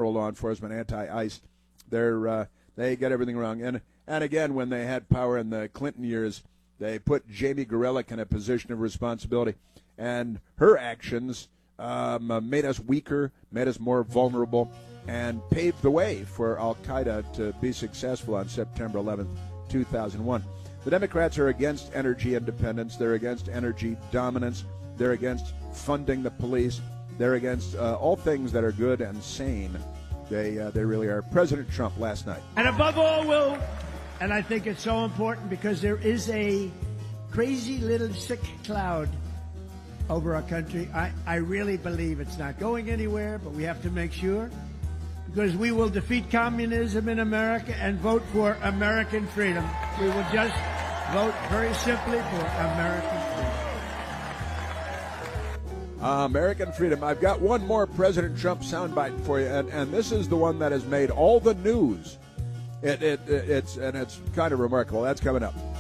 federal law enforcement, anti-ICE. They get everything wrong. And again, when they had power in the Clinton years, they put Jamie Gorelick in a position of responsibility. And her actions made us weaker, made us more vulnerable, and paved the way for al-Qaeda to be successful on September 11th, 2001. The Democrats are against energy independence. They're against energy dominance. They're against funding the police. They're against all things that are good and sane. They really are. President Trump last night. And above all, and I think it's so important because there is a crazy little sick cloud over our country. I really believe it's not going anywhere, but we have to make sure, because we will defeat communism in America and vote for American freedom. We will just vote very simply for American freedom. American freedom. I've got one more President Trump soundbite for you, and this is the one that has made all the news. It's kind of remarkable. That's coming up.